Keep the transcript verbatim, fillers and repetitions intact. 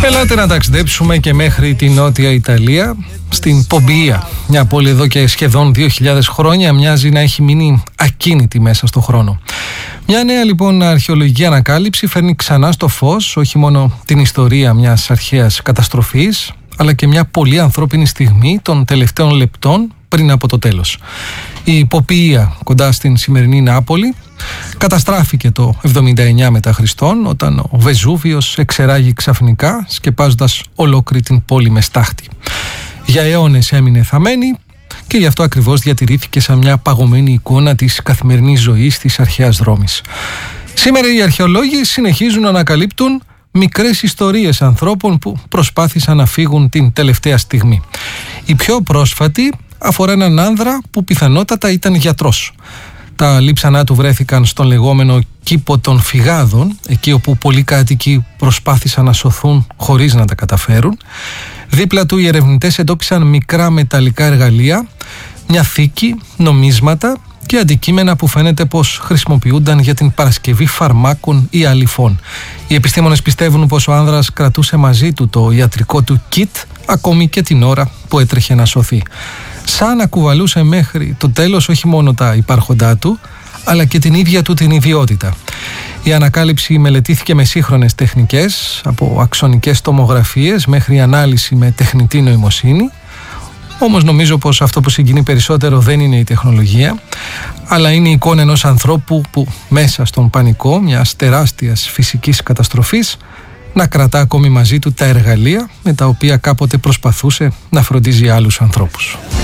Ελάτε να ταξιδέψουμε και μέχρι τη Νότια Ιταλία, στην Πομπία. Μια πόλη εδώ και σχεδόν δύο χιλιάδες χρόνια μοιάζει να έχει μείνει ακίνητη μέσα στο χρόνο. Μια νέα λοιπόν αρχαιολογική ανακάλυψη φέρνει ξανά στο φως όχι μόνο την ιστορία μιας αρχαίας καταστροφής, αλλά και μια πολύ ανθρώπινη στιγμή των τελευταίων λεπτών πριν από το τέλος. Η Πομπία, κοντά στην σημερινή Νάπολη, καταστράφηκε το εβδομήντα εννιά μετά Χριστόν, όταν ο Βεζούβιος εξεράγει ξαφνικά, σκεπάζοντας ολόκληρη την πόλη με στάχτη. Για αιώνες έμεινε θαμμένη και γι' αυτό ακριβώς διατηρήθηκε σαν μια παγωμένη εικόνα της καθημερινής ζωής της αρχαίας Ρώμης. Σήμερα οι αρχαιολόγοι συνεχίζουν να ανακαλύπτουν μικρές ιστορίες ανθρώπων που προσπάθησαν να φύγουν την τελευταία στιγμή. Η πιο πρόσφατη αφορά έναν άνδρα που πιθανότατα ήταν γιατρός. Τα λείψανά του βρέθηκαν στον λεγόμενο κήπο των Φυγάδων, εκεί όπου πολλοί κάτοικοι προσπάθησαν να σωθούν χωρίς να τα καταφέρουν. Δίπλα του οι ερευνητές εντόπισαν μικρά μεταλλικά εργαλεία, μια θήκη, νομίσματα και αντικείμενα που φαίνεται πως χρησιμοποιούνταν για την παρασκευή φαρμάκων ή αλυφών. Οι επιστήμονες πιστεύουν πως ο άνδρας κρατούσε μαζί του το ιατρικό του κιτ ακόμη και την ώρα που έτρεχε να σωθεί. Σαν να κουβαλούσε μέχρι το τέλος όχι μόνο τα υπάρχοντά του, αλλά και την ίδια του την ιδιότητα. Η ανακάλυψη μελετήθηκε με σύγχρονες τεχνικές, από αξονικές τομογραφίες μέχρι ανάλυση με τεχνητή νοημοσύνη. Όμως νομίζω πως αυτό που συγκινεί περισσότερο δεν είναι η τεχνολογία, αλλά είναι η εικόνα ενός ανθρώπου που μέσα στον πανικό μιας τεράστιας φυσικής καταστροφής να κρατά ακόμη μαζί του τα εργαλεία με τα οποία κάποτε προσπαθούσε να φροντίζει άλλους ανθρώπους.